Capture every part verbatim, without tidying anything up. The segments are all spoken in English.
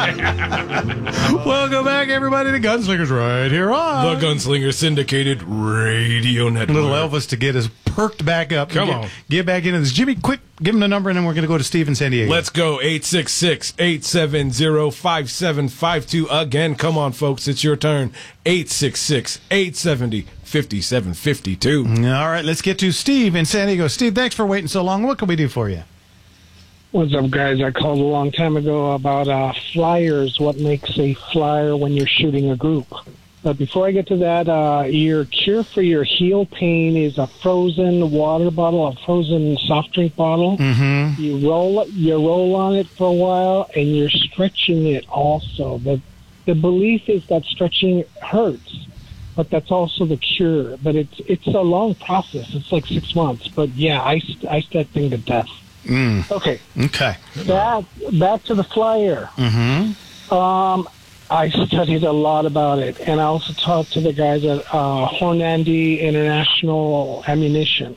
Welcome back, everybody, to Gunslingers right here on the Gunslinger Syndicated Radio Network. Little Elvis to get us perked back up. Come get, on. Get back into this. Jimmy, quick, give him the number, and then we're going to go to Steve in San Diego. Let's go. eight six six, eight seven zero, five seven five two. Again, come on, folks. It's your turn. eight six six, eight seven zero, five seven five two. All right, let's get to Steve in San Diego. Steve, thanks for waiting so long. What can we do for you? What's up, guys? I called a long time ago about uh, flyers, what makes a flyer when you're shooting a group. But before I get to that, uh, your cure for your heel pain is a frozen water bottle, a frozen soft drink bottle. Mm-hmm. You roll you roll on it for a while, and you're stretching it also. The, the belief is that stretching hurts, but that's also the cure. But it's it's a long process. It's like six months. But, yeah, I iced that thing to death. Mm. Okay. Okay. Back, back to the flyer. Mm-hmm. Um, I studied a lot about it, and I also talked to the guys at uh, Hornady International Ammunition,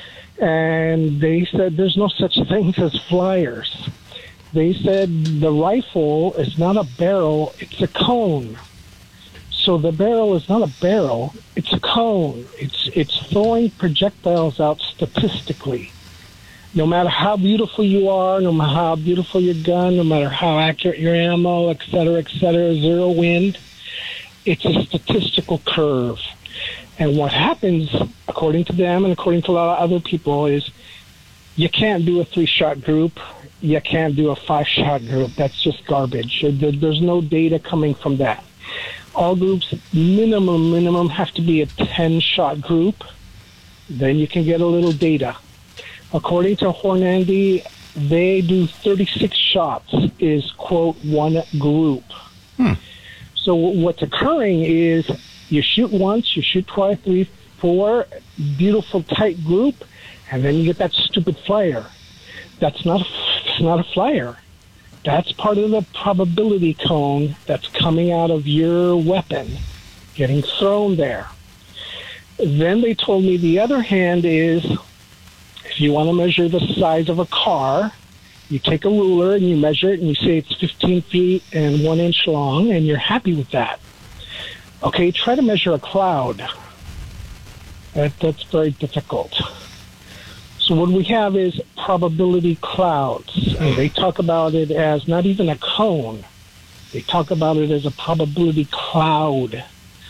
and they said there's no such thing as flyers. They said the rifle is not a barrel, it's a cone. So the barrel is not a barrel, it's a cone. It's it's throwing projectiles out statistically. No matter how beautiful you are, no matter how beautiful your gun, no matter how accurate your ammo, et cetera, et cetera, zero wind, it's a statistical curve. And what happens, according to them and according to a lot of other people, is you can't do a three-shot group. You can't do a five-shot group. That's just garbage. There's no data coming from that. All groups, minimum, minimum, have to be a ten-shot group. Then you can get a little data. According to Hornady, they do thirty-six shots is, quote, one group. Hmm. So what's occurring is you shoot once, you shoot twice, three, four, beautiful tight group, and then you get that stupid flyer. That's not, it's not a flyer. That's part of the probability cone that's coming out of your weapon, getting thrown there. Then they told me the other hand is, if you want to measure the size of a car, you take a ruler and you measure it and you say it's fifteen feet and one inch long, and you're happy with that. Okay, try to measure a cloud. That, that's very difficult. So what we have is probability clouds. And they talk about it as not even a cone. They talk about it as a probability cloud.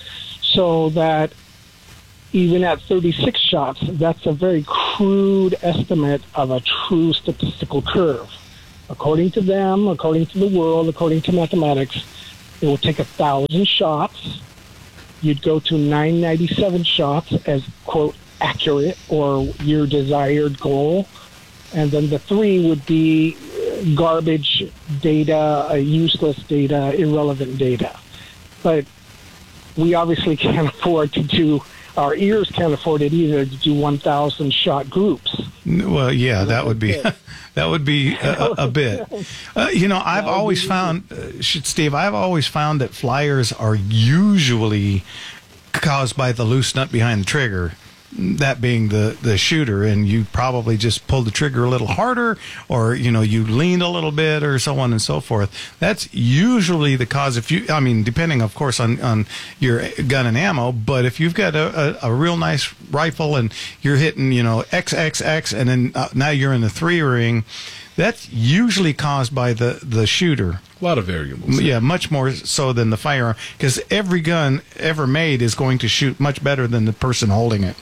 So that even at thirty-six shots, that's a very crude estimate of a true statistical curve. According to them, according to the world, according to mathematics, it will take a thousand shots. You'd go to nine ninety-seven shots as, quote, accurate or your desired goal. And then the three would be garbage data, uh, useless data, irrelevant data. But we obviously can't afford to do, our ears can't afford it either, to do one thousand shot groups. Well, yeah, that would be that would be a, a bit. Uh, you know, I've always found, uh, Steve, I've always found that flyers are usually caused by the loose nut behind the trigger. That being the, the shooter, and you probably just pulled the trigger a little harder, or, you know, you leaned a little bit, or so on and so forth. That's usually the cause. If you, I mean, depending, of course, on, on your gun and ammo, but if you've got a, a, a real nice rifle and you're hitting, you know, X X X, and then uh, now you're in the three ring, that's usually caused by the, the shooter. A lot of variables. Yeah, much more so than the firearm, because every gun ever made is going to shoot much better than the person holding it.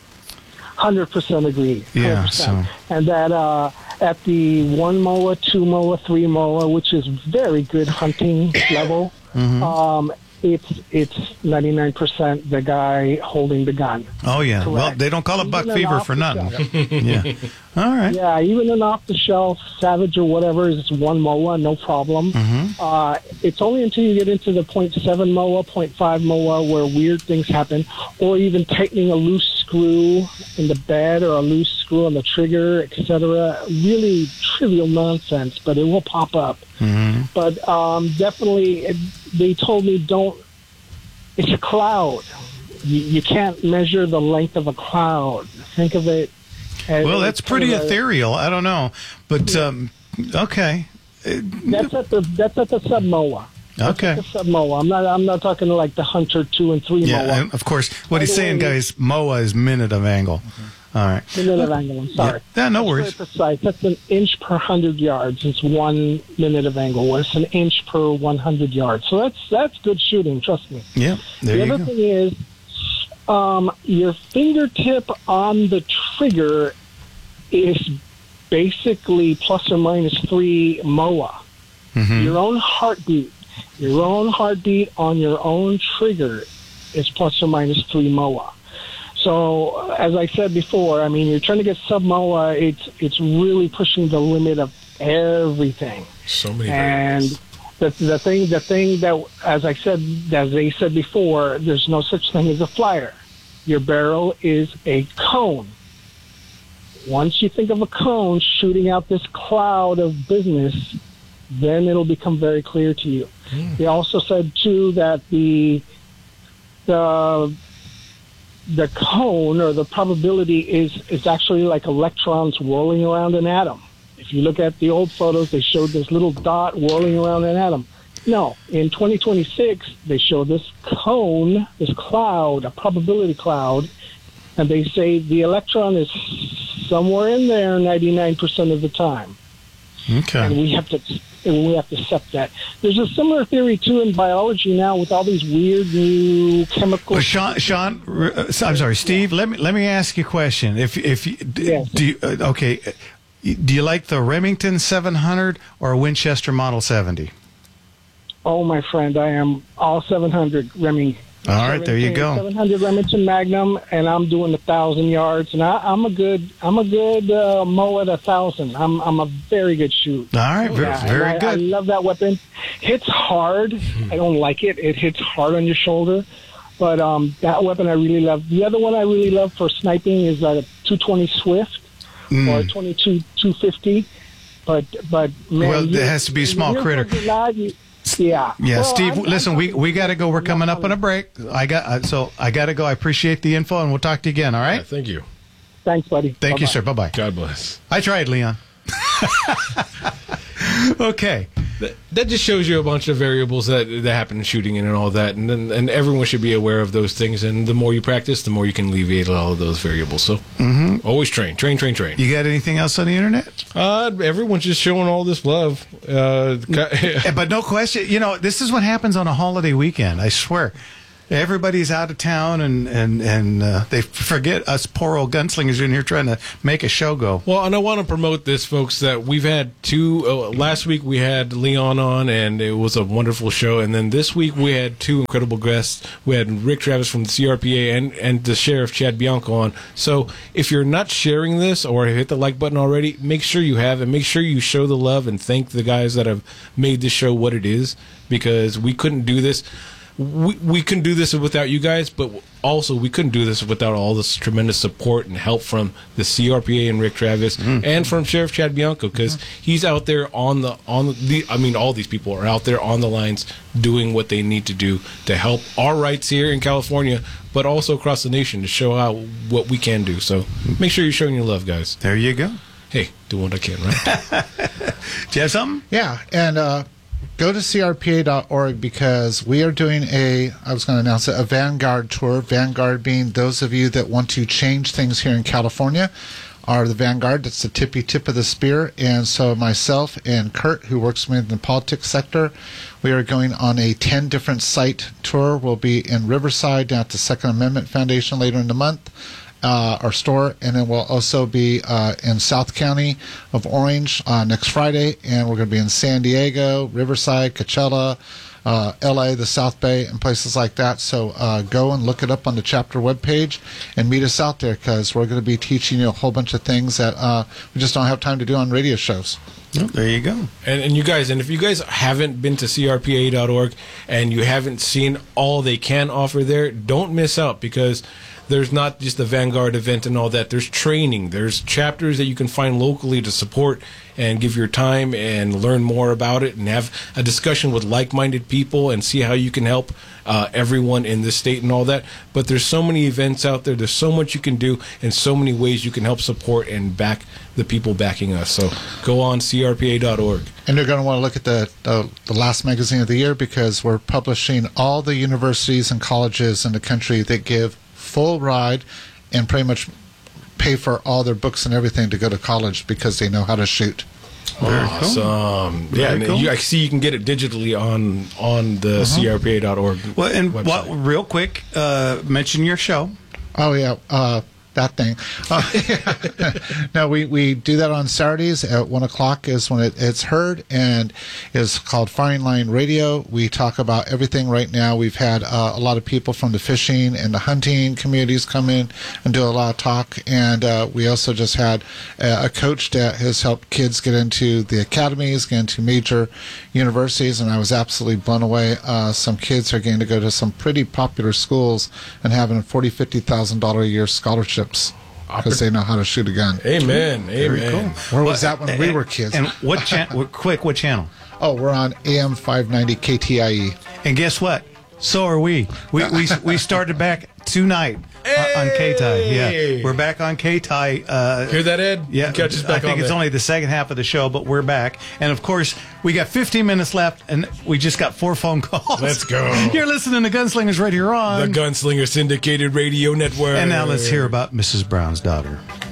one hundred percent agree. one hundred percent. Yeah, so. And that uh, at the one M O A, two M O A, three M O A, which is very good hunting level, mm-hmm. um, it's it's ninety-nine percent the guy holding the gun. Oh, yeah. Correct. Well, they don't call it buck Even fever for nothing. Yeah. All right. Yeah, even an off-the-shelf Savage or whatever is one M O A, no problem. Mm-hmm. Uh, it's only until you get into the point seven M O A, point five M O A where weird things happen, or even tightening a loose screw in the bed or a loose screw on the trigger, et cetera. Really trivial nonsense, but it will pop up. Mm-hmm. But um, definitely, it, they told me don't. It's a cloud. You, you can't measure the length of a cloud. Think of it. Well, that's pretty kind of a, ethereal. I don't know, but yeah. um, okay. That's at the that's at the sub moa. Okay. The sub moa. I'm not I'm not talking like the Hunter two and three Yeah, moa. and of course. What By he's the saying, way, guys, M O A is minute of angle. Mm-hmm. All right. Minute of angle. I'm sorry. Yeah, yeah, no That's worries. very precise. That's an inch per hundred yards. It's one minute of angle. It's an inch per one hundred yards. So that's that's good shooting. Trust me. Yeah, there the you other go. thing is, um, your fingertip on the trigger is basically plus or minus three M O A. Mhm. Your own heartbeat, your own heartbeat on your own trigger is plus or minus three M O A. So, as I said before, I mean, you're trying to get sub M O A. It's it's really pushing the limit of everything. So many And variables. the the thing the thing that, as I said, as they said before, there's no such thing as a flyer. Your barrel is a cone. Once you think of a cone shooting out this cloud of business, then it'll become very clear to you. Mm. They also said too that the the the cone or the probability is is actually like electrons whirling around an atom. If you look at the old photos, they showed this little dot whirling around an atom. No, in twenty twenty-six, they show this cone, this cloud, a probability cloud, and they say the electron is somewhere in there ninety-nine percent of the time. Okay. And we have to and we have to accept that. There's a similar theory, too, in biology now with all these weird new chemicals. Well, Sean, Sean, uh, I'm sorry, Steve. Let me let me ask you a question. If if you, d- Yes. do you, uh, okay, do you like the Remington seven hundred or Winchester Model seventy? Oh, my friend, I am all seven hundred Remington. All right, there you go. seven hundred Remington Magnum, and I'm doing a thousand yards, and I, I'm a good, I'm a good uh, mow at a thousand. I'm, I'm a very good shoot. All right, very, Yeah, and very I, good. I love that weapon. Hits hard. I don't like it. It hits hard on your shoulder, but um, that weapon I really love. The other one I really love for sniping is a two twenty Swift Mm. or a twenty-two two fifty. But, but man, Well, you- it has to be a small you're critter. working live, you- Yeah. Yeah, Well, Steve. I'm- listen, I'm we talking- we got to go. We're I'm coming not up on a break. I got uh, so I got to go. I appreciate the info, and we'll talk to you again. All Yeah, right. thank you. Thanks, buddy. Thank you, Bye-bye. sir. Bye bye. God bless. I tried, Leon. Okay. That, that just shows you a bunch of variables that that happen in shooting and all that, and then and everyone should be aware of those things. And the more you practice, the more you can alleviate all of those variables. So always train, train, train, train. You got anything else on the internet? Uh, everyone's just showing all this love. Uh, Yeah, but no question, you know, this is what happens on a holiday weekend. I swear, everybody's out of town, and and and uh, they forget us poor old gunslingers in here trying to make a show go. Well, and I want to promote this, folks, that we've had two. Uh, last week we had Leon on, and it was a wonderful show. And then this week we had two incredible guests. We had Rick Travis from the C R P A and, and the Sheriff Chad Bianco on. So if you're not sharing this or hit the like button already, make sure you have, and make sure you show the love and thank the guys that have made this show what it is, because we couldn't do this. We, we couldn't do this without you guys, but also we couldn't do this without all this tremendous support and help from the C R P A and Rick Travis and from Sheriff Chad Bianco, because he's out there on the on the. I mean, all these people are out there on the lines doing what they need to do to help our rights here in California, but also across the nation to show out what we can do. So make sure you're showing your love, guys. There you go. Hey, do what I can, right? Do you have something? Yeah, and uh, go to C R P A dot org because we are doing a, I was going to announce it, a Vanguard tour. Vanguard being those of you that want to change things here in California are the Vanguard. That's the tippy tip of the spear. And so myself and Kurt, who works with me in the politics sector, we are going on a ten different site tour. We'll be in Riverside down at the Second Amendment Foundation later in the month. Uh, our store, and then we'll also be uh, in South County of Orange uh, next Friday, and we're going to be in San Diego, Riverside, Coachella, uh, L A, the South Bay, and places like that. So uh, go and look it up on the chapter webpage and meet us out there, because we're going to be teaching you a whole bunch of things that uh, we just don't have time to do on radio shows. Oh, there you go. And, and you guys, and if you guys haven't been to C R P A dot org and you haven't seen all they can offer there, don't miss out, because there's not just the Vanguard event and all that. There's training. There's chapters that you can find locally to support and give your time and learn more about it and have a discussion with like-minded people and see how you can help uh, everyone in this state and all that. But there's so many events out there. There's so much you can do and so many ways you can help support and back the people backing us. So go on C R P A dot org. And you're going to want to look at the, the the last magazine of the year, because we're publishing all the universities and colleges in the country that give full ride and pretty much pay for all their books and everything to go to college because they know how to shoot. Very Awesome. cool. Yeah, Very and cool. you, I see you can get it digitally on on the C R P A dot org Well, and website. what, real quick, uh, mention your show. Oh, yeah, uh, that thing. Uh, no, we, we do that on Saturdays at one o'clock is when it, it's heard, and it's called Firing Line Radio. We talk about everything right now. We've had uh, a lot of people from the fishing and the hunting communities come in and do a lot of talk, and uh, we also just had a, a coach that has helped kids get into the academies, get into major universities, and I was absolutely blown away. Uh, some kids are getting to go to some pretty popular schools and having forty thousand dollars, fifty thousand dollars a year scholarships because they know how to shoot a gun. Amen. Amen. Where was that when we were kids? And what channel? Quick, what channel? Oh, we're on A M five ninety K T I E. And guess what? So are we. We we we started back tonight uh, on K T I. Yeah, we're back on K T I. Uh, Hear that, Ed? Yeah, Catch us back I think on it's there. only the second half of the show, but we're back. And of course, we got fifteen minutes left, and we just got four phone calls. Let's go. You're listening to Gunslingers right here on The Gunslinger Syndicated Radio Network. And now let's hear about Missus Brown's daughter.